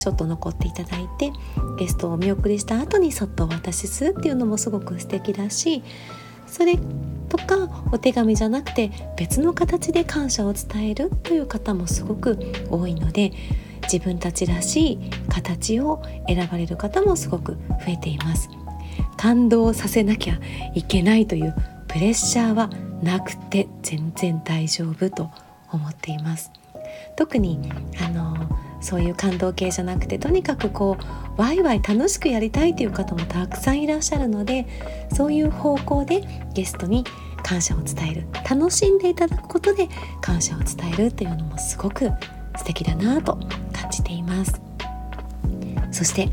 ちょっと残っていただいて、ゲストをお見送りした後にそっとお渡しするっていうのもすごく素敵だし、それとかお手紙じゃなくて別の形で感謝を伝えるという方もすごく多いので、自分たちらしい形を選ばれる方もすごく増えています。感動させなきゃいけないというプレッシャーはなくて全然大丈夫と思っています。特にそういう感動系じゃなくて、とにかくワイワイ楽しくやりたいという方もたくさんいらっしゃるので、そういう方向でゲストに感謝を伝える、楽しんでいただくことで感謝を伝えるっていうのもすごく素敵だなと感じています。そして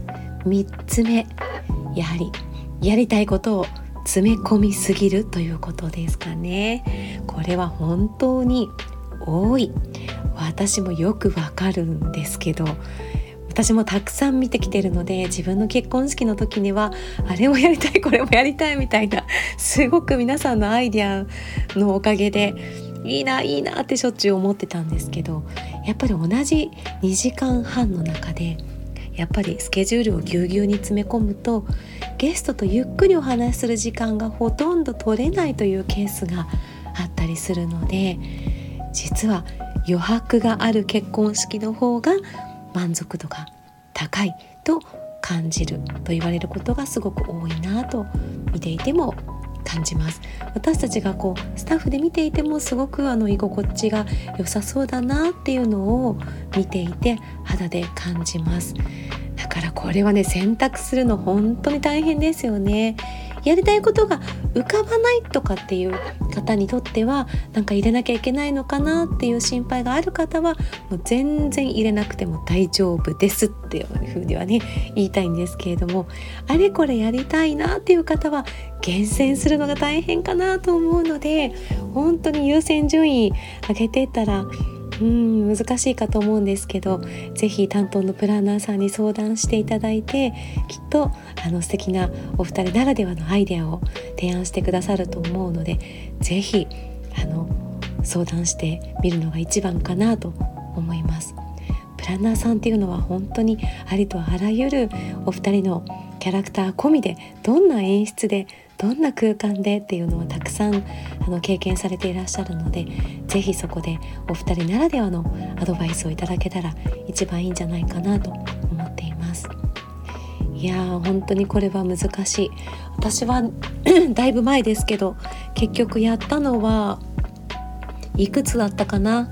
3つ目、やはりやりたいことを詰め込みすぎるということですかね。これは本当に多い。私もよくわかるんですけど、私もたくさん見てきてるので、自分の結婚式の時にはあれもやりたいこれもやりたいみたいな、すごく皆さんのアイデアのおかげでいいないいなってしょっちゅう思ってたんですけど、やっぱり同じ2時間半の中でやっぱりスケジュールをぎゅうぎゅうに詰め込むと、ゲストとゆっくりお話しする時間がほとんど取れないというケースがあったりするので、実は余白がある結婚式の方が満足度が高いと感じると言われることがすごく多いなと見ていても感じます。私たちがスタッフで見ていてもすごく居心地が良さそうだなっていうのを見ていて肌で感じます。だからこれはね、選択するの本当に大変ですよね。やりたいことが浮かばないとかっていう方にとっては、なんか入れなきゃいけないのかなっていう心配がある方は、もう全然入れなくても大丈夫ですっていうふうにはね言いたいんですけれども、あれこれやりたいなっていう方は厳選するのが大変かなと思うので、本当に優先順位上げていったら難しいかと思うんですけど、ぜひ担当のプランナーさんに相談していただいて、きっと素敵なお二人ならではのアイデアを提案してくださると思うので、ぜひ相談してみるのが一番かなと思います。プランナーさんっていうのは本当にありとあらゆるお二人のキャラクター込みで、どんな演出でどんな空間でっていうのをたくさん経験されていらっしゃるので、ぜひそこでお二人ならではのアドバイスをいただけたら一番いいんじゃないかなと思っています。いやー、本当にこれは難しい。私はだいぶ前ですけど、結局やったのはいくつだったかな、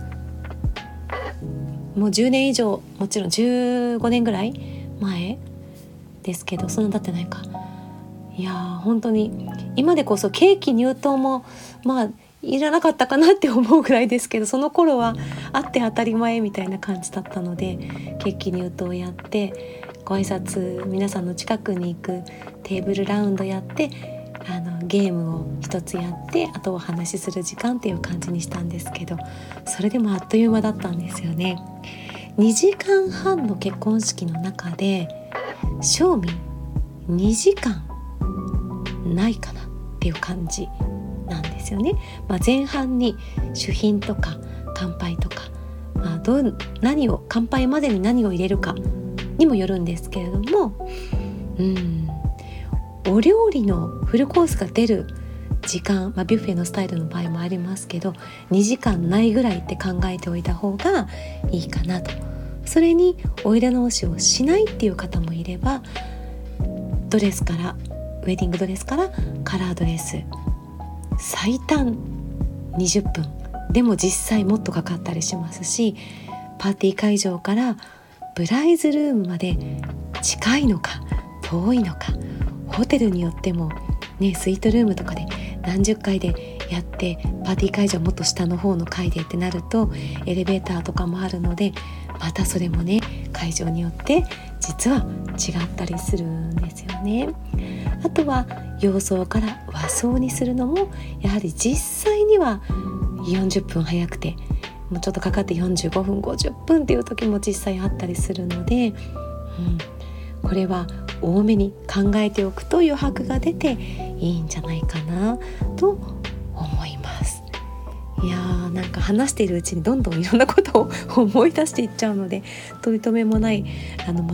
もう10年以上、もちろん15年ぐらい前ですけど、そんな経ってないか。いやー、本当に今でこそケーキ入刀もいらなかったかなって思うぐらいですけど、その頃はあって当たり前みたいな感じだったので、ケーキ入刀をやってご挨拶、皆さんの近くに行くテーブルラウンドやって、ゲームを一つやって、あとお話しする時間っていう感じにしたんですけど、それでもあっという間だったんですよね。2時間半の結婚式の中で正味2時間ないかなっていう感じなんですよね。前半に主賓とか乾杯とか、何を乾杯までに何を入れるかにもよるんですけれども、お料理のフルコースが出る時間、ビュッフェのスタイルの場合もありますけど、2時間ないぐらいって考えておいた方がいいかなと。それにお入れ直しをしないっていう方もいれば、ドレスからウェディングドレスからカラードレス、最短20分でも実際もっとかかったりしますし、パーティー会場からブライズルームまで近いのか遠いのか、ホテルによってもね、スイートルームとかで何十階でやって、パーティー会場もっと下の方の階でってなるとエレベーターとかもあるので、またそれもね、会場によって実は違ったりするんですよね。あとは洋装から和装にするのも、やはり実際には40分早くて、もうちょっとかかって45分50分っていう時も実際あったりするので、これは多めに考えておくと余白が出ていいんじゃないかなと思います。 いやー、なんか話しているうちにどんどんいろんなことを思い出していっちゃうので、取り留めもない